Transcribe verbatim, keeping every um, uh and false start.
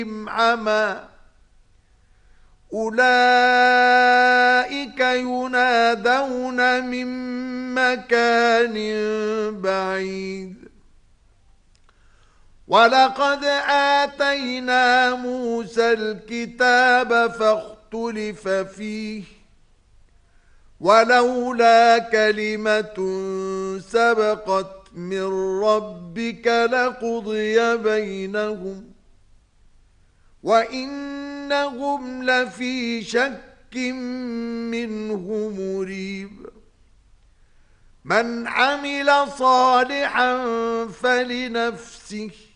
عمى أولئك ينادون من مكان بعيد ولقد آتينا موسى الكتاب فاختلف فيه ولولا كلمة سبقت من ربك لقضي بينهم وإنهم لفي شك منه مريب من عمل صالحا فلنفسه